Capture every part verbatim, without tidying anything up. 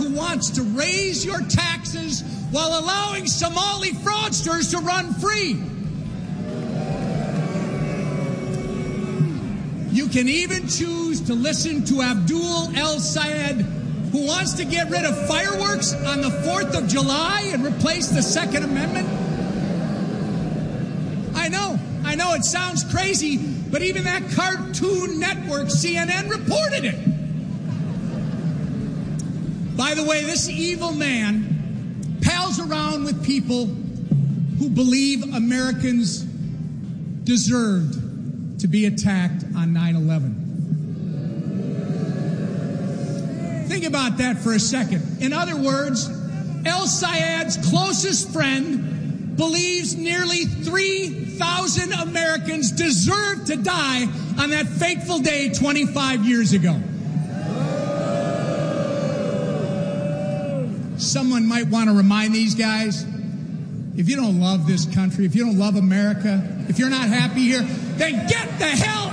who wants to raise your taxes while allowing Somali fraudsters to run free. You can even choose to listen to Abdul El-Sayed, who wants to get rid of fireworks on the fourth of July and replace the Second Amendment. I know, I know it sounds crazy, but even that Cartoon Network, C N N, reported it. By the way, this evil man pals around with people who believe Americans deserved to be attacked on nine eleven. Think about that for a second. In other words, El-Sayed's closest friend believes nearly three thousand Americans deserved to die on that fateful day twenty-five years ago. Someone might want to remind these guys, if you don't love this country, if you don't love America, if you're not happy here, then get the hell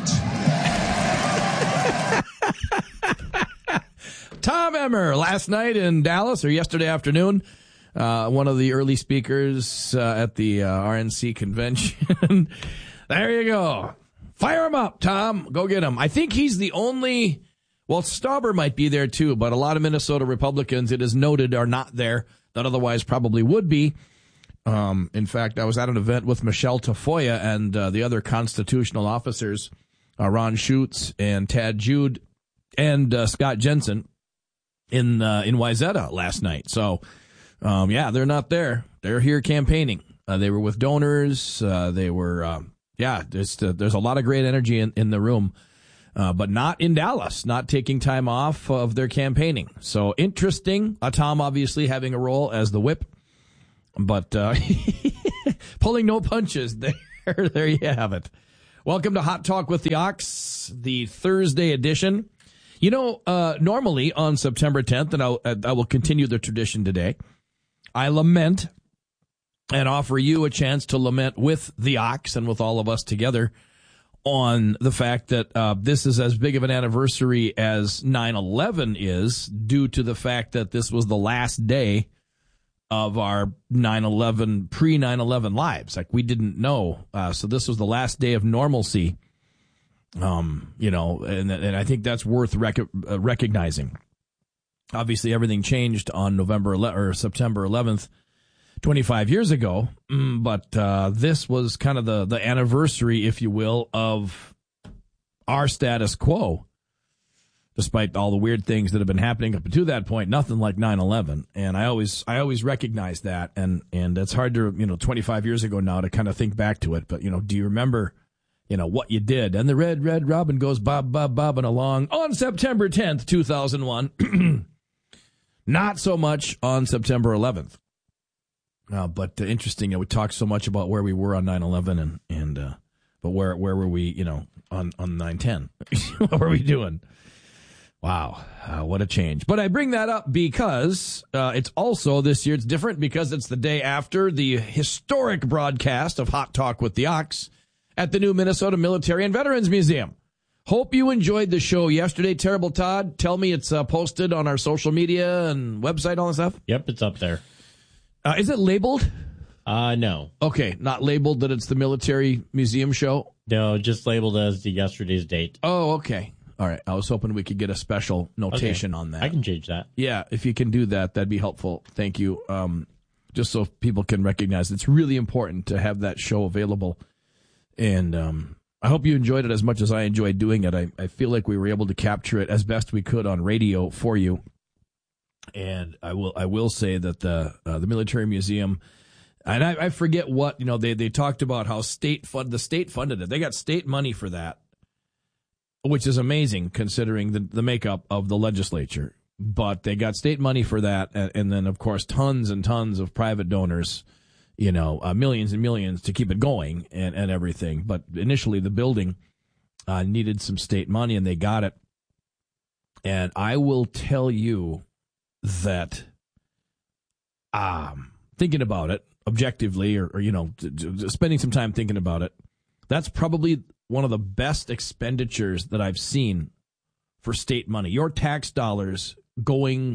out! Tom Emmer, last night in Dallas, or yesterday afternoon, uh, one of the early speakers uh, at the uh, R N C convention. There you go. Fire him up, Tom. Go get him. I think he's the only... Well, Stauber might be there, too, but a lot of Minnesota Republicans, it is noted, are not there that otherwise probably would be. Um, in fact, I was at an event with Michelle Tafoya and uh, the other constitutional officers, uh, Ron Schutz and Tad Jude and uh, Scott Jensen in uh, in Wayzata last night. So, um, yeah, they're not there. They're here campaigning. Uh, they were with donors. Uh, they were, uh, yeah, there's, uh, there's a lot of great energy in, in the room. Uh, but not in Dallas, not taking time off of their campaigning. So interesting. Uh, Tom obviously having a role as the whip, but uh, pulling no punches. There, there you have it. Welcome to Hot Talk with the Ox, the Thursday edition. You know, uh, normally on September tenth, and I'll, I will continue the tradition today, I lament and offer you a chance to lament with the Ox and with all of us together on the fact that uh, this is as big of an anniversary as nine eleven is, due to the fact that this was the last day of our nine eleven, pre nine eleven lives. Like, we didn't know. Uh, so this was the last day of normalcy. Um, you know, and, and I think that's worth rec- uh, recognizing. Obviously, everything changed on November eleventh or September eleventh. twenty-five years ago, but uh, this was kind of the, the anniversary, if you will, of our status quo. Despite all the weird things that have been happening up to that point, nothing like nine eleven. And I always I always recognize that, and, and it's hard to, you know, twenty-five years ago now to kind of think back to it. But, you know, do you remember, you know, what you did? And the Red, Red Robin goes bob, bob, bobbing along on September tenth, two thousand one. Not so much on September eleventh. Uh, but uh, interesting, you know, we talked so much about where we were on nine eleven, and, and uh, but where where were we, you know, on, on nine ten? What were we doing? Wow, uh, what a change. But I bring that up because uh, it's also, this year it's different because it's the day after the historic broadcast of Hot Talk with the Ox at the new Minnesota Military and Veterans Museum. Hope you enjoyed the show yesterday. Terrible Todd, tell me it's uh, posted on our social media and website, all that stuff? Yep, it's up there. Uh, is it labeled? Uh, no. Okay, not labeled that it's the Military Museum show? No, just labeled as the yesterday's date. Oh, okay. All right. I was hoping we could get a special notation okay. on that. I can change that. Yeah, if you can do that, that'd be helpful. Thank you. Um, just so people can recognize it's really important to have that show available. And um, I hope you enjoyed it as much as I enjoyed doing it. I, I feel like we were able to capture it as best we could on radio for you. And I will I will say that the uh, the Military Museum, and I, I forget what, you know, they, they talked about how state fund the state funded it. They got state money for that, which is amazing considering the, the makeup of the legislature. But they got state money for that, and, and then, of course, tons and tons of private donors, you know, uh, millions and millions to keep it going and, and everything. But initially, the building uh, needed some state money, and they got it. And I will tell you that um, thinking about it objectively, or, or you know, spending some time thinking about it, that's probably one of the best expenditures that I've seen for state money. Your tax dollars going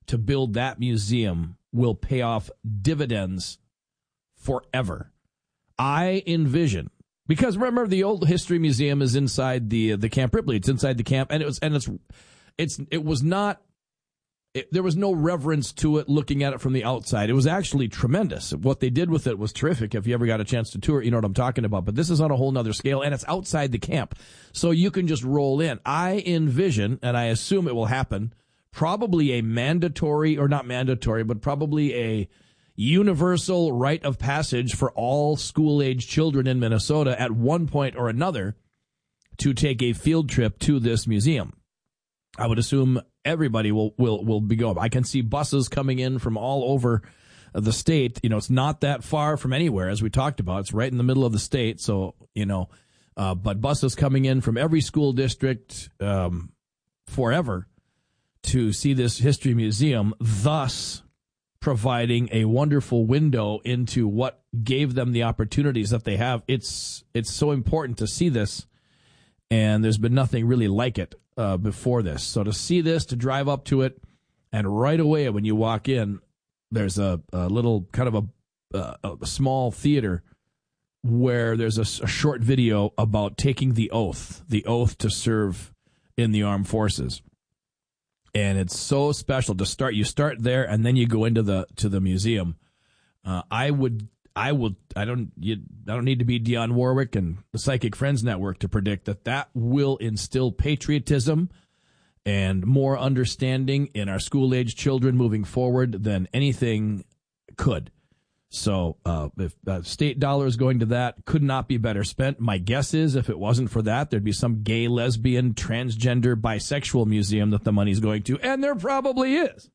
to build that museum will pay off dividends forever. I envision, because remember the old history museum is inside the the Camp Ripley. It's inside the camp, and it was and it's it's it was not. It, there was no reverence to it looking at it from the outside. It was actually tremendous. What they did with it was terrific. If you ever got a chance to tour it, you know what I'm talking about. But this is on a whole nother scale, and it's outside the camp. So you can just roll in. I envision, and I assume it will happen, probably a mandatory, or not mandatory, but probably a universal rite of passage for all school-age children in Minnesota at one point or another to take a field trip to this museum. I would assume everybody will, will, will be going. I can see buses coming in from all over the state. You know, it's not that far from anywhere, as we talked about. It's right in the middle of the state. So, you know, uh, but buses coming in from every school district um, forever to see this history museum, thus providing a wonderful window into what gave them the opportunities that they have. It's, it's so important to see this, and there's been nothing really like it. Uh, before this. So to see this, to drive up to it, and right away when you walk in, there's a, a little kind of a, uh, a small theater where there's a, a short video about taking the oath, the oath to serve in the armed forces. And it's so special to start. You start there, and then you go into the to the museum. Uh, I would I will. I don't. You, I don't need to be Dionne Warwick and the Psychic Friends Network to predict that that will instill patriotism and more understanding in our school-age children moving forward than anything could. So, uh, if uh, state dollars going to that could not be better spent. My guess is, if it wasn't for that, there'd be some gay, lesbian, transgender, bisexual museum that the money's going to, and there probably is.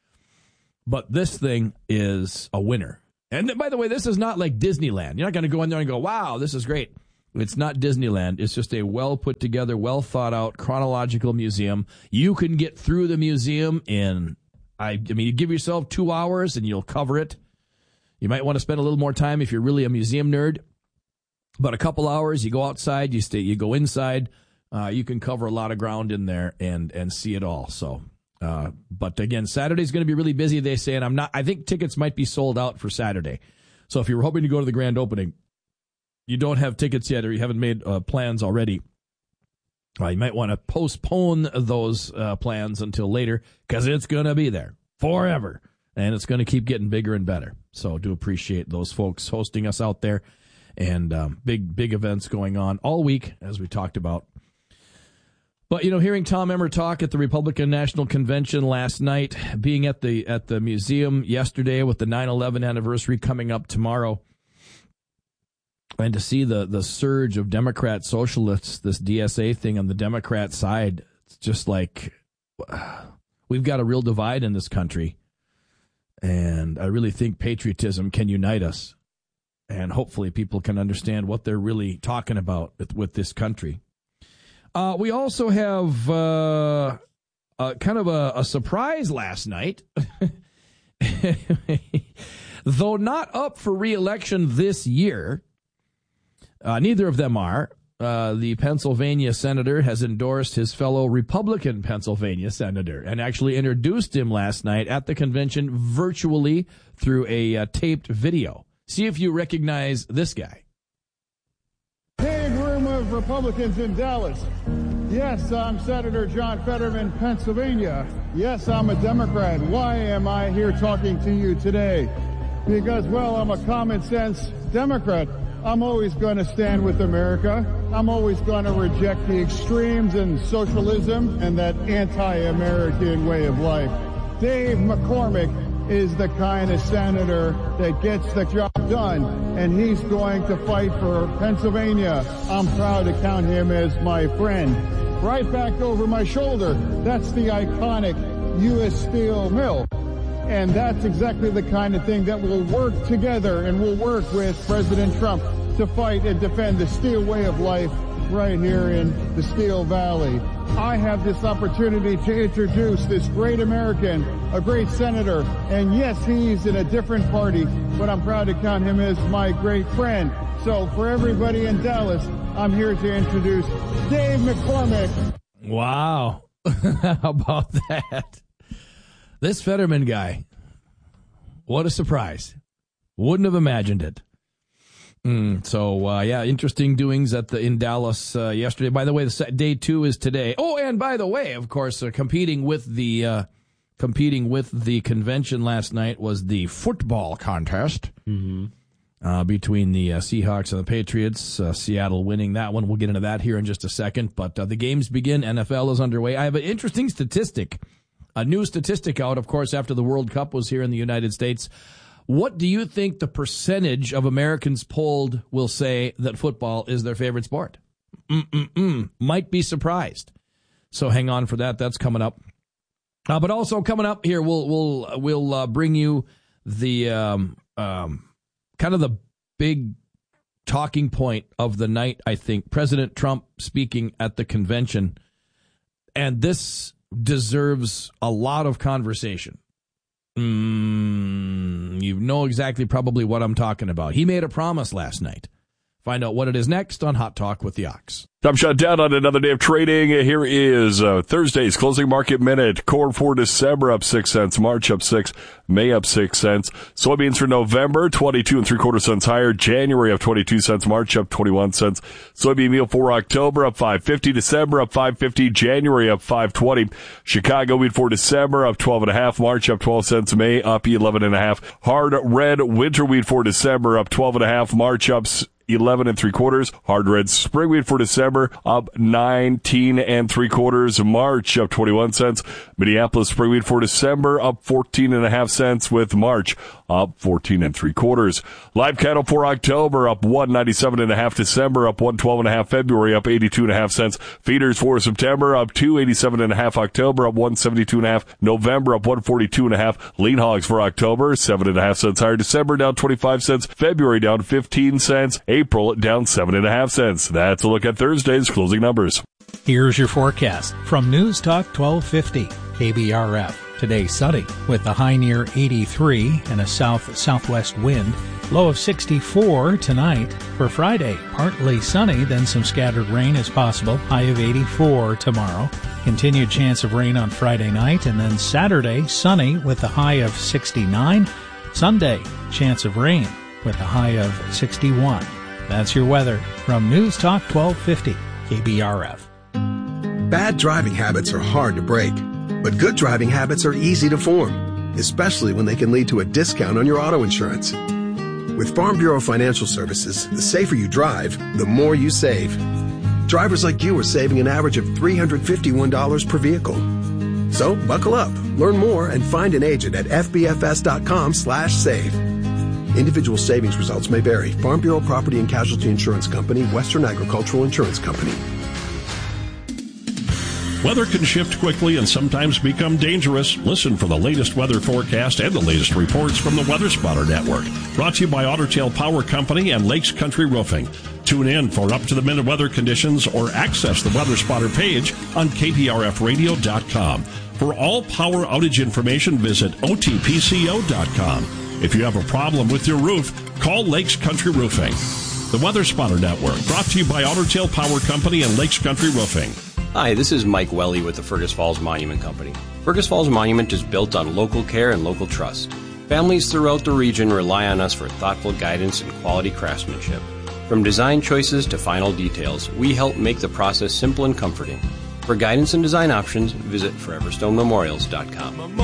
But this thing is a winner. And by the way, this is not like Disneyland. You're not going to go in there and go, wow, this is great. It's not Disneyland. It's just a well put together, well thought out, chronological museum. You can get through the museum in, I, I mean, you give yourself two hours and you'll cover it. You might want to spend a little more time if you're really a museum nerd. But a couple hours, you go outside, you stay, you go inside. Uh, you can cover a lot of ground in there and and see it all. So. Uh, but again, Saturday's going to be really busy, they say, and I'm not, I think tickets might be sold out for Saturday. So if you were hoping to go to the grand opening, you don't have tickets yet, or you haven't made uh, plans already, uh, you might want to postpone those uh, plans until later, because it's going to be there forever, and it's going to keep getting bigger and better. So do appreciate those folks hosting us out there, and um, big, big events going on all week, as we talked about. But, you know, hearing Tom Emmer talk at the Republican National Convention last night, being at the at the museum yesterday with the nine eleven anniversary coming up tomorrow, and to see the, the surge of Democrat socialists, this D S A thing on the Democrat side, it's just like, we've got a real divide in this country. And I really think patriotism can unite us. And hopefully people can understand what they're really talking about with, with this country. Uh, we also have uh, uh, kind of a, a surprise last night. Though not up for re-election this year, uh, neither of them are. Uh, the Pennsylvania senator has endorsed his fellow Republican Pennsylvania senator and actually introduced him last night at the convention virtually through a uh, taped video. See if you recognize this guy. Big room of Republicans in Dallas. Yes, I'm Senator John Fetterman, Pennsylvania. Yes, I'm a Democrat. Why am I here talking to you today? Because, well, I'm a common sense Democrat. I'm always going to stand with America. I'm always going to reject the extremes and socialism and that anti-American way of life. Dave McCormick is the kind of senator that gets the job done, and he's going to fight for Pennsylvania. I'm proud to count him as my friend. Right back over my shoulder, that's the iconic U S Steel mill. And that's exactly the kind of thing that will work together, and we'll work with President Trump to fight and defend the steel way of life right here in the Steel Valley. I have this opportunity to introduce this great American, a great senator, and yes, he's in a different party, but I'm proud to count him as my great friend. So for everybody in Dallas, I'm here to introduce Dave McCormick. Wow. How about that? This Fetterman guy, what a surprise. Wouldn't have imagined it. Mm, so, uh, yeah, interesting doings at the in Dallas uh, yesterday. By the way, the set, day two is today. Oh, and by the way, of course, uh, competing with the uh, competing with the convention last night was the football contest Mm-hmm. uh, between the uh, Seahawks and the Patriots. Uh, Seattle winning that one. We'll get into that here in just a second. But uh, the games begin. N F L is underway. I have an interesting statistic, a new statistic out, of course, after the World Cup was here in the United States. What do you think the percentage of Americans polled will say that football is their favorite sport? Mm-mm-mm. Might be surprised. So hang on for that. That's coming up. Uh, but also coming up here, we'll we'll we'll uh, bring you the um, um, kind of the big talking point of the night. I think President Trump speaking at the convention, and this deserves a lot of conversation. Mm, you know exactly probably what I'm talking about. He made a promise last night. Find out what it is next on Hot Talk with the Ox. Time shut down on another day of trading. Here is uh, Thursday's closing market minute. Corn for December up six cents. March up six. May up six cents. Soybeans for November, twenty-two and three quarter cents higher. January up twenty-two cents. March up twenty-one cents. Soybean meal for October up five fifty. December up five fifty. January up five twenty. Chicago wheat for December up twelve and a half. March up twelve cents. May up eleven and a half. Hard red winter wheat for December up twelve and a half. March up eleven and three quarters. Hard red spring wheat for December up nineteen and three quarters. March up twenty-one cents. Minneapolis spring wheat for December up fourteen and a half cents, with March up fourteen and three quarters. Live cattle for October up one ninety-seven and a half. December up one twelve and a half. February up eighty-two and a half cents. Feeders for September up two eighty-seven and a half. October up one seventy-two and a half. November up one forty-two and a half. Lean hogs for October seven and a half cents higher. December down twenty-five cents. February down fifteen cents. April down seven and a half cents. That's a look at Thursday's closing numbers. Here's your forecast from News Talk twelve fifty K B R F. Today sunny with a high near eighty-three and a south-southwest wind. Low of sixty-four tonight. For Friday, partly sunny, then some scattered rain is possible. High of eighty-four tomorrow. Continued chance of rain on Friday night, and then Saturday, sunny with a high of sixty-nine. Sunday, chance of rain with a high of sixty-one. That's your weather from News Talk twelve fifty K B R F. Bad driving habits are hard to break, but good driving habits are easy to form, especially when they can lead to a discount on your auto insurance. With Farm Bureau Financial Services, the safer you drive, the more you save. Drivers like you are saving an average of three hundred fifty-one dollars per vehicle. So buckle up, learn more, and find an agent at f b f s dot com slash save. Individual savings results may vary. Farm Bureau Property and Casualty Insurance Company, Western Agricultural Insurance Company. Weather can shift quickly and sometimes become dangerous. Listen for the latest weather forecast and the latest reports from the Weather Spotter Network. Brought to you by Otter Tail Power Company and Lakes Country Roofing. Tune in for up-to-the-minute weather conditions or access the Weather Spotter page on k p r f radio dot com. For all power outage information, visit o t p c o dot com. If you have a problem with your roof, call Lakes Country Roofing. The Weather Spotter Network, brought to you by Otter Tail Power Company and Lakes Country Roofing. Hi, this is Mike Welly with the Fergus Falls Monument Company. Fergus Falls Monument is built on local care and local trust. Families throughout the region rely on us for thoughtful guidance and quality craftsmanship. From design choices to final details, we help make the process simple and comforting. For guidance and design options, visit forever stone memorials dot com.